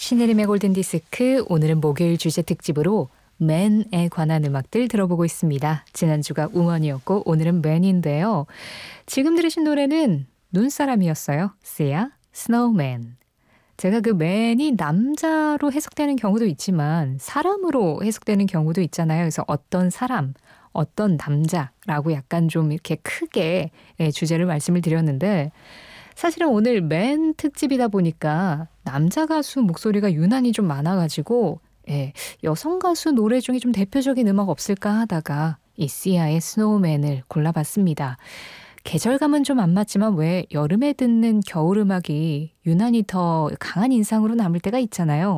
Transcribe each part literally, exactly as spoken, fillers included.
신혜림의 골든디스크, 오늘은 목요일 주제 특집으로 맨에 관한 음악들 들어보고 있습니다. 지난주가 우먼이었고 오늘은 맨인데요. 지금 들으신 노래는 눈사람이었어요. Sia, Snowman. 제가 그 맨이 남자로 해석되는 경우도 있지만 사람으로 해석되는 경우도 있잖아요. 그래서 어떤 사람, 어떤 남자라고 약간 좀 이렇게 크게 주제를 말씀을 드렸는데, 사실은 오늘 맨 특집이다 보니까 남자 가수 목소리가 유난히 좀 많아가지고 예, 여성 가수 노래 중에 좀 대표적인 음악 없을까 하다가 이 시아의 스노우맨을 골라봤습니다. 계절감은 좀 안 맞지만 왜 여름에 듣는 겨울 음악이 유난히 더 강한 인상으로 남을 때가 있잖아요.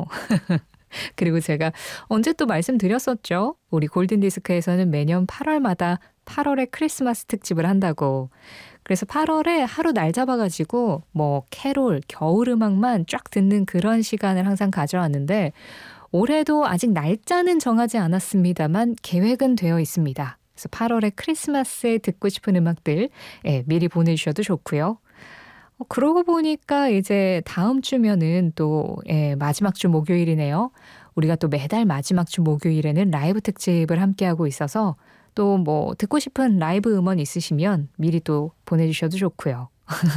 그리고 제가 언제 또 말씀드렸었죠. 우리 골든디스크에서는 매년 팔월마다 팔월의 크리스마스 특집을 한다고. 그래서 팔월에 하루 날 잡아가지고 뭐 캐롤, 겨울 음악만 쫙 듣는 그런 시간을 항상 가져왔는데, 올해도 아직 날짜는 정하지 않았습니다만 계획은 되어 있습니다. 그래서 팔월에 크리스마스에 듣고 싶은 음악들 예, 미리 보내주셔도 좋고요. 어, 그러고 보니까 이제 다음 주면은 또 예, 마지막 주 목요일이네요. 우리가 또 매달 마지막 주 목요일에는 라이브 특집을 함께하고 있어서 또 뭐 듣고 싶은 라이브 음원 있으시면 미리 또 보내주셔도 좋고요.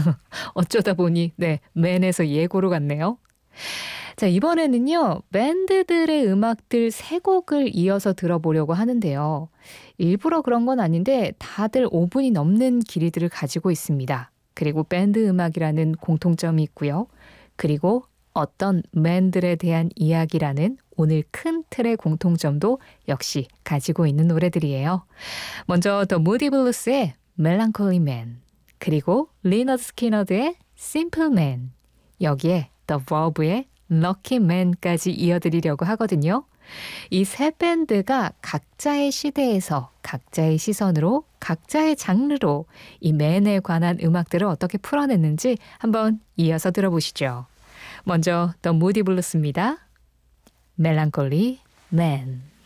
어쩌다 보니 네, 맨에서 예고로 갔네요. 자, 이번에는요, 밴드들의 음악들 세 곡을 이어서 들어보려고 하는데요. 일부러 그런 건 아닌데 다들 오 분이 넘는 길이들을 가지고 있습니다. 그리고 밴드 음악이라는 공통점이 있고요. 그리고 어떤 맨들에 대한 이야기라는 오늘 큰 틀의 공통점도 역시 가지고 있는 노래들이에요. 먼저 더 무디 블루스의 멜랑콜리 맨, 그리고 리너드 스키너드의 심플 맨, 여기에 더 버브의 럭키 맨까지 이어드리려고 하거든요. 이 세 밴드가 각자의 시대에서 각자의 시선으로 각자의 장르로 이 맨에 관한 음악들을 어떻게 풀어냈는지 한번 이어서 들어보시죠. 먼저 더 무디 블루스입니다. 멜랑콜리 맨.